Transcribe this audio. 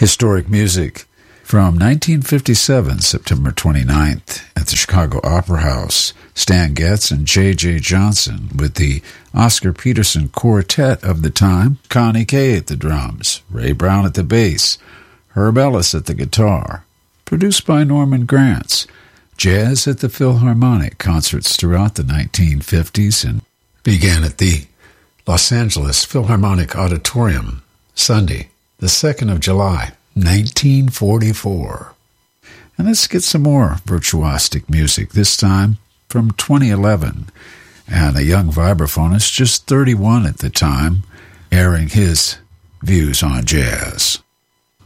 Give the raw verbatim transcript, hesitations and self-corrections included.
Historic music from nineteen fifty-seven, September twenty-ninth, at the Chicago Opera House. Stan Getz and J J Johnson with the Oscar Peterson Quartet of the time. Connie Kay at the drums, Ray Brown at the bass, Herb Ellis at the guitar. Produced by Norman Granz. Jazz at the Philharmonic, concerts throughout the nineteen fifties, and began at the Los Angeles Philharmonic Auditorium, Sunday, the second of July, nineteen forty-four. And let's get some more virtuosic music, this time from twenty eleven. And a young vibraphonist, just thirty-one at the time, airing his views on jazz.